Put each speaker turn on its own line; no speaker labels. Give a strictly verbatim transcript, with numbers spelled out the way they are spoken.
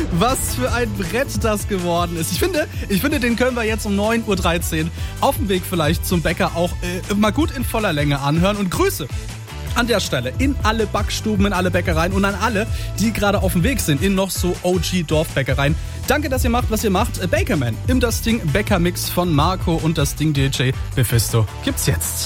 Was für ein Brett das geworden ist. Ich finde, ich finde, den können wir jetzt um neun Uhr dreizehn auf dem Weg vielleicht zum Bäcker auch äh, mal gut in voller Länge anhören. Und Grüße an der Stelle in alle Backstuben, in alle Bäckereien und an alle, die gerade auf dem Weg sind in noch so O G-Dorfbäckereien. Danke, dass ihr macht, was ihr macht. Bakerman im Das Ding Bäckermix von Marco und Das Ding D J Bephisto gibt's jetzt.